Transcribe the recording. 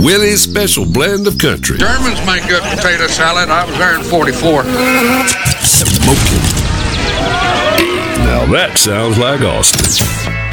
Willie's special blend of country. Germans make good potato salad. I was there in 44. Smoking. Now that sounds like Austin.